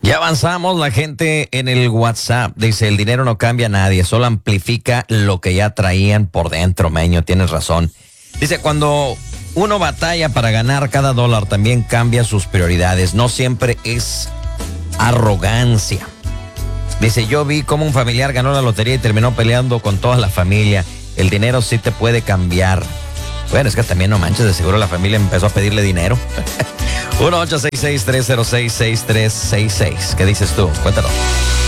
Ya avanzamos, la gente en el WhatsApp dice, el dinero no cambia a nadie, solo amplifica lo que ya traían por dentro, Meño, tienes razón. Dice, cuando uno batalla para ganar cada dólar, también cambia sus prioridades, no siempre es arrogancia. Dice, yo vi cómo un familiar ganó la lotería y terminó peleando con toda la familia, el dinero sí te puede cambiar. Bueno, es que también no manches, de seguro la familia empezó a pedirle dinero. 1-866-306-6366. ¿Qué dices tú? Cuéntanos.